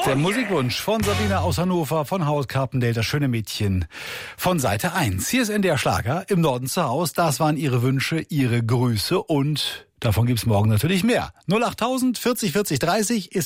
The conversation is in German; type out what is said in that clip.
Der Musikwunsch von Sabine aus Hannover, von Haus Carpendale, das schöne Mädchen von Seite 1. Hier ist NDR Schlager im Norden zu Haus. Das waren Ihre Wünsche, Ihre Grüße und davon gibt's morgen natürlich mehr. 08000 40 40 30 ist